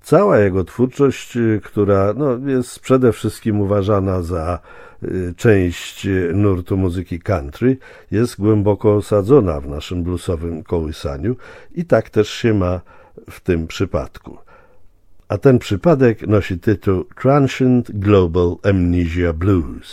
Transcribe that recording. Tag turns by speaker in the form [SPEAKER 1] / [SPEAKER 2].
[SPEAKER 1] cała jego twórczość, która jest przede wszystkim uważana za część nurtu muzyki country, jest głęboko osadzona w naszym bluesowym kołysaniu i tak też się ma w tym przypadku. A ten przypadek nosi tytuł Transient Global Amnesia Blues.